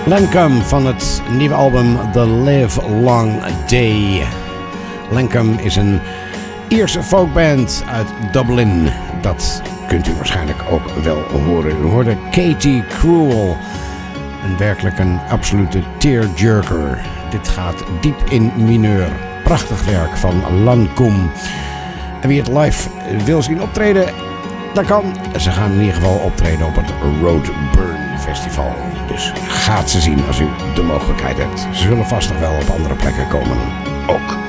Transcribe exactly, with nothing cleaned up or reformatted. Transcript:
Lancome van het nieuwe album The Live Long Day. Lancome is een Ierse folkband uit Dublin. Dat kunt u waarschijnlijk ook wel horen. U hoorde Katie Cruel. En werkelijk een absolute tearjerker. Dit gaat diep in mineur. Prachtig werk van Lancome. En wie het live wil zien optreden, dat kan. Ze gaan in ieder geval optreden op het Roadburn Festival. Dus gaat ze zien als u de mogelijkheid hebt. Ze zullen vast nog wel op andere plekken komen ook.